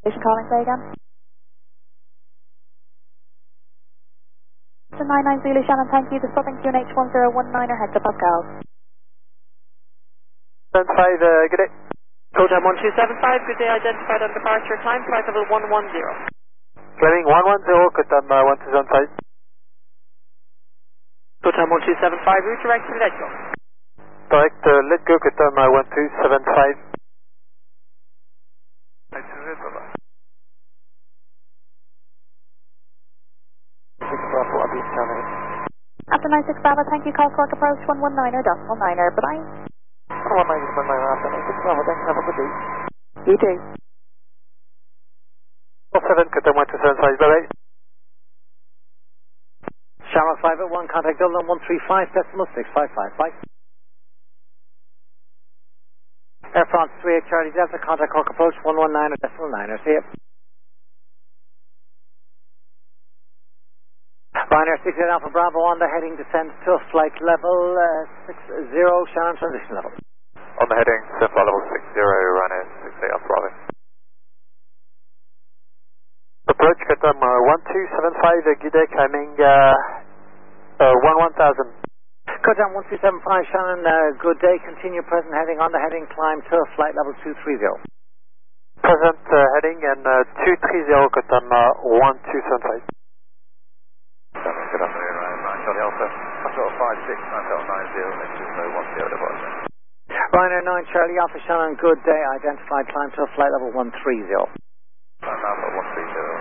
Station calling, say again. 99 Zulu Shannon, thank you. The Southern QNH 1019er, head to Pascal. 75, good day. Totem 1275, good day, identified on departure, climb flight level 110. Climbing 110, Kotam 1275. Totem 1275, route direct to let go. Direct, let go, Kotam 1275. After 96 Bravo, thank you. Call Cork approach 119er, decimal 9er. Bye-bye. 119er, after 96 Bravo, thanks, have a good day. You too. 47, Kotam 1275, bye-bye. Shamrock 581, contact Dublin 135, decimal 655, bye. Air France 38 Charlie Delta, contact Cork approach 119er, decimal 9er, see ya. Ryanair 68 Alpha Bravo on the heading, descends to flight level 60, Shannon transition level. On the heading, flight level 60, Ryanair 68 Alpha Bravo. Approach Kotam 1275, good day, climbing 1000. Kotam 1275, Shannon, good day, continue present heading on the heading, climb to flight level 230. Present heading and 230, Kotam 1275. Good afternoon, Charlie Alpha, Hotel 56, Hotel 90, messages no 10 departure. Ryanair 9 Charlie Alpha, Shannon, good day, identified, climb to flight level 130. Alpha 130.